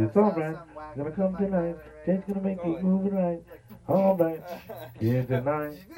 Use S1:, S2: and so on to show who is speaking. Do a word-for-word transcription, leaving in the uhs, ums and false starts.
S1: It's alright. Gonna come tonight. Just gonna make it moving right. Alright. Yeah, tonight.